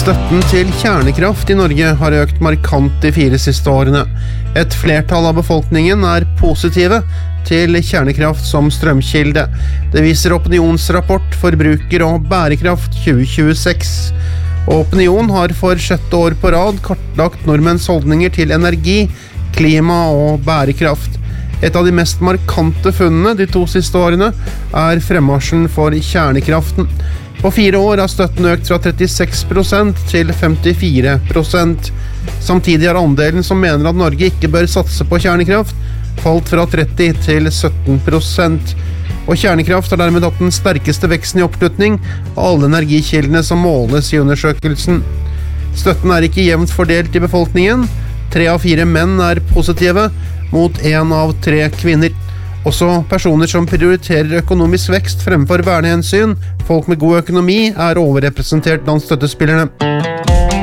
Støtten til kjernekraft i Norge har økt markant de 4 siste årene. Et flertall av befolkningen er positive til kjernekraft som strømkilde. Det viser Opinionsrapport Forbruker og bærekraft 2026. Opinion har for 6. år på rad kartlagt nordmenns holdninger til energi, klima og bærekraft. Et av de mest markante funnene de 2 siste årene er fremmarsjen for kjernekraften. På 4 år har støtten økt fra 36% til 54%. Samtidig har andelen som mener at Norge ikke bør satse på kjernekraft, falt fra 30% til 17%. Og kjernekraft har dermed hatt den sterkeste veksten i oppslutning av alle energikildene som måles i undersøkelsen. Støtten er ikke jevnt fordelt i befolkningen. 3 av 4 menn er positive, mot 1 av 3 kvinner. Også personer som prioriterer økonomisk vekst fremfor vernehensyn, folk med god økonomi, er overrepresentert blant støttespillerne.